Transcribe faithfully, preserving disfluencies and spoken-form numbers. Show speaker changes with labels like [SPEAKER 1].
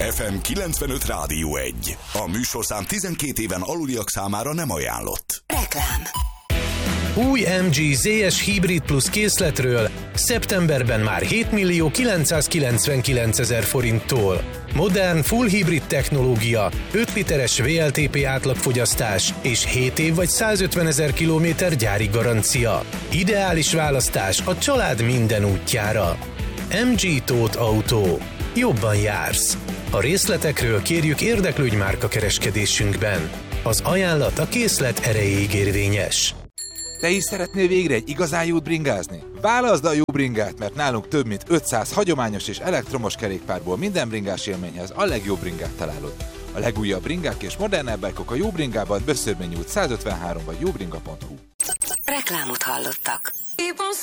[SPEAKER 1] ef em kilencvenöt Rádió egy. A műsorszám tizenkét éven aluliak számára nem ajánlott.
[SPEAKER 2] Reklám.
[SPEAKER 3] Új em gé zé es Hybrid Plus készletről szeptemberben már hétmillió kilencszázkilencvenkilencezer forinttól. Modern full hibrid technológia, öt literes vé el té pé átlagfogyasztás és hét év vagy százötvenezer kilométer gyári garancia. Ideális választás a család minden útjára. em gé Tóth Autó. Jobban jársz. A részletekről kérjük érdeklődj márkakereskedésünkben. Az ajánlat a készlet erejéig érvényes.
[SPEAKER 4] Te is szeretnél végre egy igazán jót bringázni? Válaszd a jó bringát, mert nálunk több mint ötszáz hagyományos és elektromos kerékpárból minden bringás élményhez a legjobb bringát találod. A legújabb bringák és modernebb bike-ok a Jó Bringában, Böszörmény út százötvenhárom vagy jóbringa pont hu.
[SPEAKER 2] Reklámot hallottak.